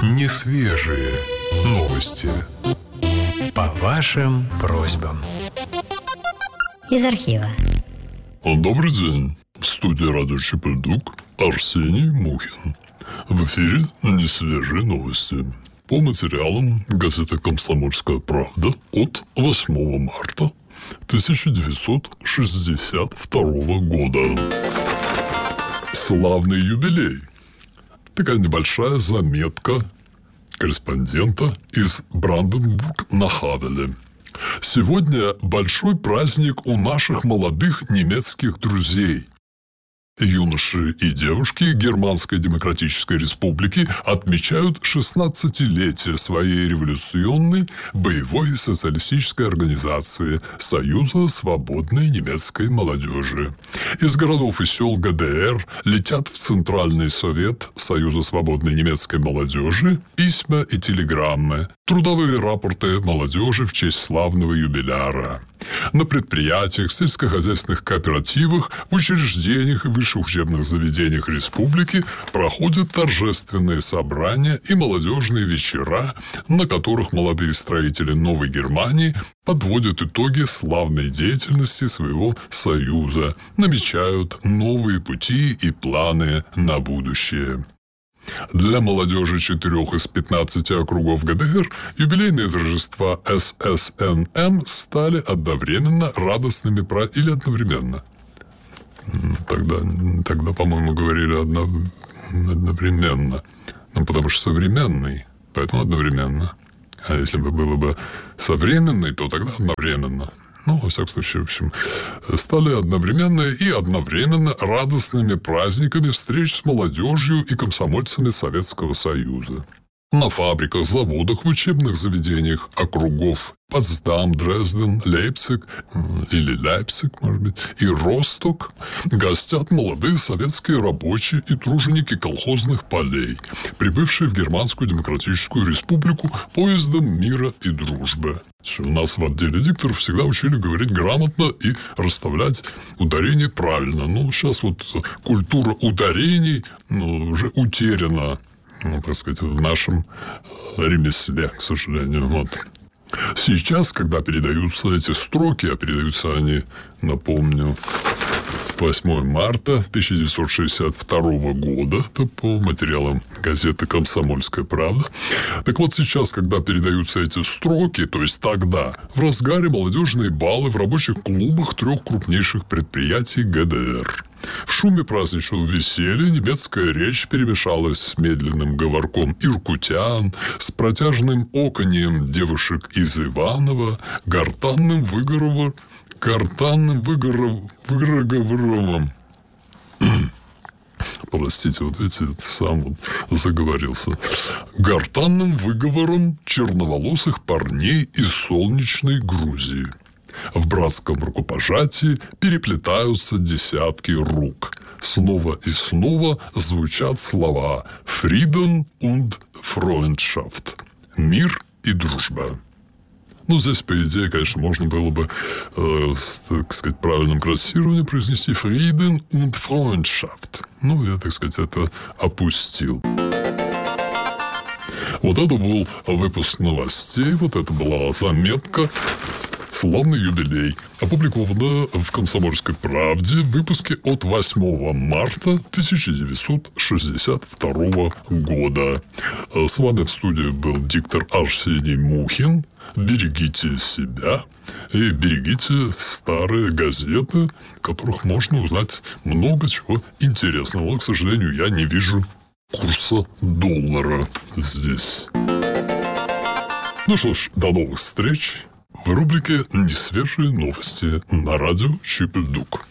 Несвежие новости. По вашим просьбам. Из архива. Добрый день. В студии радио Чип-Дук Арсений Мухин. В эфире несвежие новости. По материалам газеты «Комсомольская правда» от 8 марта 1962 года. Славный юбилей. Такая небольшая заметка корреспондента из Бранденбург на Хавеле. Сегодня большой праздник у наших молодых немецких друзей. Юноши и девушки Германской Демократической Республики отмечают 16-летие своей революционной боевой социалистической организации Союза свободной немецкой молодежи. Из городов и сел ГДР летят в Центральный совет Союза свободной немецкой молодежи письма и телеграммы, трудовые рапорты молодежи в честь славного юбиляра. На предприятиях, в сельскохозяйственных кооперативах, в учреждениях и высших учебных заведениях республики проходят торжественные собрания и молодежные вечера, на которых молодые строители Новой Германии подводят итоги славной деятельности своего союза, намечают новые пути и планы на будущее. Для молодежи 4 из 15 округов ГДР юбилейные торжества ССНМ стали одновременно радостными или одновременно. Тогда, по-моему, говорили одновременно. Потому что современный, поэтому одновременно. А если бы было бы современный, то тогда одновременно. Во всяком случае, в общем, стали одновременно радостными праздниками встреч с молодежью и комсомольцами Советского Союза. На фабриках, заводах, в учебных заведениях округов Потсдам, Дрезден, Лейпциг или Лейпциг, может быть, и Росток гостят молодые советские рабочие и труженики колхозных полей, прибывшие в Германскую Демократическую Республику поездом мира и дружбы. У нас в отделе дикторов всегда учили говорить грамотно и расставлять ударения правильно. Сейчас культура ударений уже утеряна, так сказать, в нашем ремесле, к сожалению. Сейчас, когда передаются эти строки, а передаются они, напомню, 8 марта 1962 года, это по материалам газеты «Комсомольская правда». Так вот, сейчас, когда передаются эти строки, то есть тогда, в разгаре молодежные балы в рабочих клубах 3 крупнейших предприятий ГДР. В шуме праздничного веселья немецкая речь перемешалась с медленным говорком иркутян, с протяжным оканьем девушек из Иваново, гортанным выговором. Простите, видите, сам заговорился. Гортанным выговором черноволосых парней из солнечной Грузии. В братском рукопожатии переплетаются десятки рук. Снова и снова звучат слова «Frieden und Freundschaft» – «Мир и дружба». Здесь, по идее, конечно, можно было бы, так сказать, правильным классированием произнести «Frieden und Freundschaft». Я, так сказать, это опустил. Это был выпуск новостей, это была заметка «Славный юбилей», опубликована в «Комсомольской правде» в выпуске от 8 марта 1962 года. С вами в студии был диктор Арсений Мухин. Берегите себя и берегите старые газеты, в которых можно узнать много чего интересного. К сожалению, я не вижу курса доллара здесь. Что ж, до новых встреч в рубрике «Несвежие новости» на радио Чип-Дук.